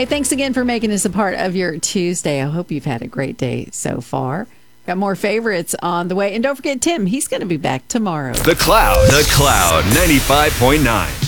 Hey, thanks again for making this a part of your Tuesday. I hope you've had a great day so far. Got more favorites on the way. And don't forget Tim. He's going to be back tomorrow. The Cloud 95.9.